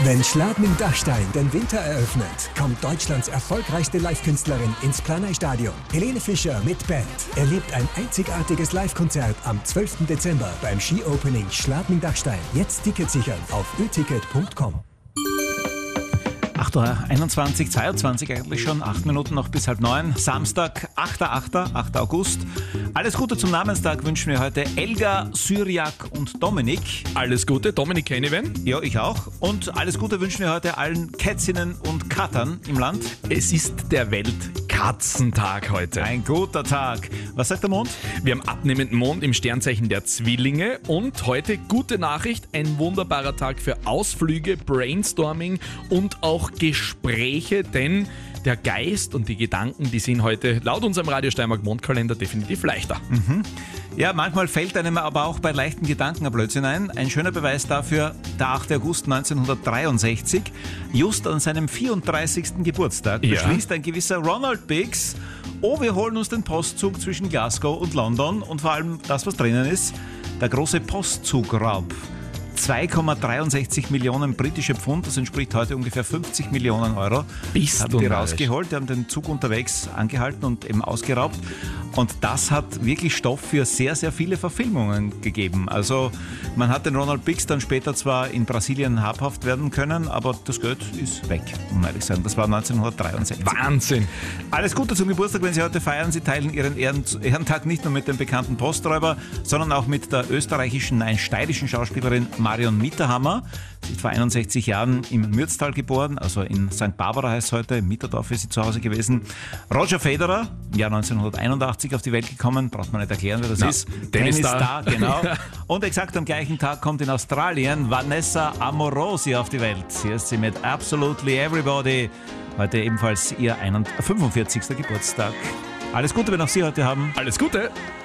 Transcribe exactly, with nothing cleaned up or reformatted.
Wenn Schladming Dachstein den Winter eröffnet, kommt Deutschlands erfolgreichste Live-Künstlerin ins Planei-Stadion. Helene Fischer mit Band erlebt ein einzigartiges Live-Konzert am zwölften Dezember beim Ski-Opening Schladming Dachstein. Jetzt Ticket sichern auf ö ticket punkt com. acht Uhr einundzwanzig, zweiundzwanzig eigentlich schon, acht Minuten noch bis halb neun. Samstag, achter August. Alles Gute zum Namenstag wünschen wir heute Elga, Syriak und Dominik. Alles Gute, Dominik kenne ich wen? Ja, ich auch. Und alles Gute wünschen wir heute allen Kätzinnen und Kattern im Land. Es ist der Weltkatzentag heute. Ein guter Tag. Was sagt der Mond? Wir haben abnehmenden Mond im Sternzeichen der Zwillinge und heute gute Nachricht, ein wunderbarer Tag für Ausflüge, Brainstorming und auch Gespräche, denn der Geist und die Gedanken, die sind heute laut unserem Radio Steiermark Mondkalender definitiv leichter. Mhm. Ja, manchmal fällt einem aber auch bei leichten Gedanken ein Blödsinn ein. Ein schöner Beweis dafür, der achter August neunzehnhundertdreiundsechzig, just an seinem vierunddreißigsten Geburtstag, Ja. beschließt ein gewisser Ronald Biggs, oh, wir holen uns den Postzug zwischen Glasgow und London und vor allem das, was drinnen ist, der große Postzugraub. zwei Komma dreiundsechzig Millionen britische Pfund, das entspricht heute ungefähr fünfzig Millionen Euro. Bist haben du die narrisch. rausgeholt, die haben den Zug unterwegs angehalten und eben ausgeraubt. Und das hat wirklich Stoff für sehr, sehr viele Verfilmungen gegeben. Also man hat den Ronald Biggs dann später zwar in Brasilien habhaft werden können, aber das Geld ist weg, um ehrlich zu sein. Das war neunzehnhundertdreiundsechzig. Wahnsinn! Alles Gute zum Geburtstag, wenn Sie heute feiern. Sie teilen Ihren Ehren- Ehrentag nicht nur mit dem bekannten Posträuber, sondern auch mit der österreichischen, nein, steirischen Schauspielerin Marion Mitterhammer. Sie ist vor einundsechzig Jahren im Mürztal geboren, also in Sankt Barbara heißt es heute, im Mitterdorf ist sie zu Hause gewesen. Roger Federer, im Jahr neunzehnhunderteinundachtzig auf die Welt gekommen, braucht man nicht erklären, wer das Na, ist. Tennisstar. Tennis-Star, genau. Und exakt am gleichen Tag kommt in Australien Vanessa Amorosi auf die Welt. Hier ist sie mit Absolutely Everybody. Heute ebenfalls ihr fünfundvierzigsten Geburtstag. Alles Gute, wenn auch Sie heute haben. Alles Gute!